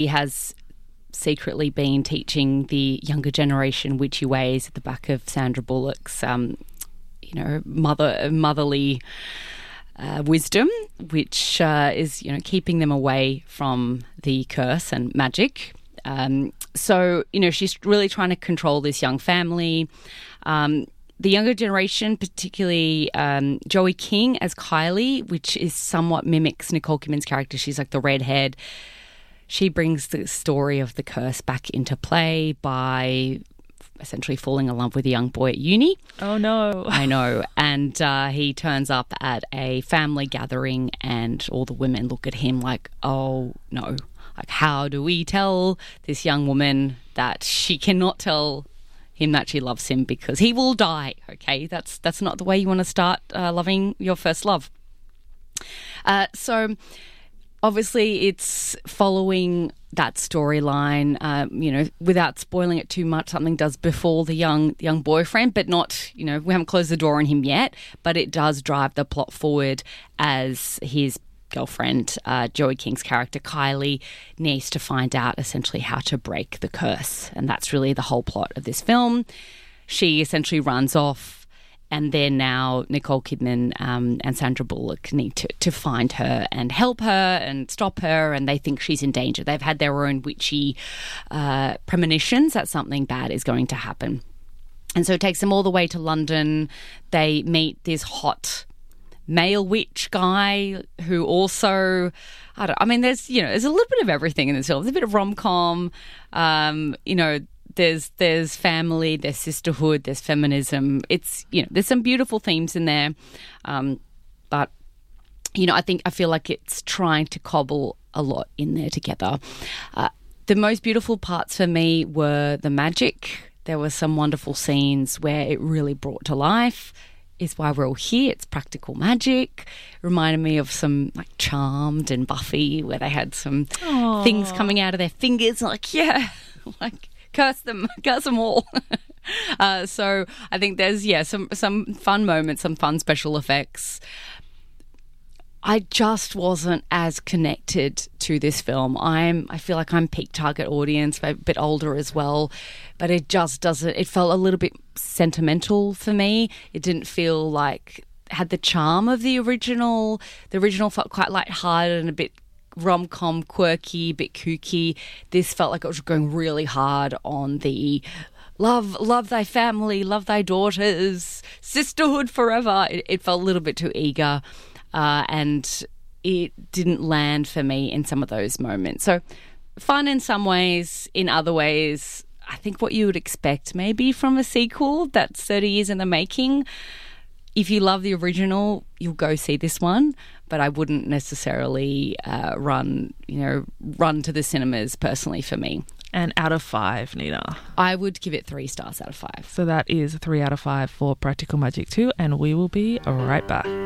He has secretly been teaching the younger generation witchy ways at the back of Sandra Bullock's, motherly wisdom, which is, keeping them away from the curse and magic. So, she's really trying to control this young family. The younger generation, particularly Joey King as Kylie, which is somewhat mimics Nicole Kidman's character. She's like the redhead. She brings the story of the curse back into play by essentially falling in love with a young boy at uni. Oh, no. I know. And he turns up at a family gathering and all the women look at him like, oh, no. Like, how do we tell this young woman that she cannot tell him that she loves him because he will die, okay? That's not the way you want to start loving your first love. So obviously it's following that storyline, without spoiling it too much. Something does befall the young boyfriend, but not, we haven't closed the door on him yet, but it does drive the plot forward as his girlfriend, Joey King's character, Kylie, needs to find out essentially how to break the curse. And that's really the whole plot of this film. She essentially runs off, and then now Nicole Kidman and Sandra Bullock need to find her and help her and stop her, and they think she's in danger. They've had their own witchy premonitions that something bad is going to happen. And so it takes them all the way to London. They meet this hot male witch guy who also, there's a little bit of everything in this film. There's a bit of rom-com, there's family, there's sisterhood, there's feminism. It's, there's some beautiful themes in there. But I feel like it's trying to cobble a lot in there together. The most beautiful parts for me were the magic. There were some wonderful scenes where it really brought to life. Is why we're all here. It's practical magic. It reminded me of some like Charmed and Buffy, where they had some things coming out of their fingers. Like, yeah, like curse them all. So I think there's some fun moments, some fun special effects. I just wasn't as connected to this film. I feel like I'm peak target audience, a bit older as well, but it just doesn't. It felt a little bit sentimental for me. It didn't feel like had the charm of the original. The original felt quite lighthearted and a bit rom-com, quirky, a bit kooky. This felt like it was going really hard on the love thy family, love thy daughters, sisterhood forever. It felt a little bit too eager. And it didn't land for me in some of those moments. So fun in some ways, in other ways, I think what you would expect maybe from a sequel that's 30 years in the making. If you love the original, you'll go see this one, but I wouldn't necessarily run to the cinemas personally for me. And out of 5, Nina? I would give it 3 stars out of 5. So that is 3 out of 5 for Practical Magic 2, and we will be right back.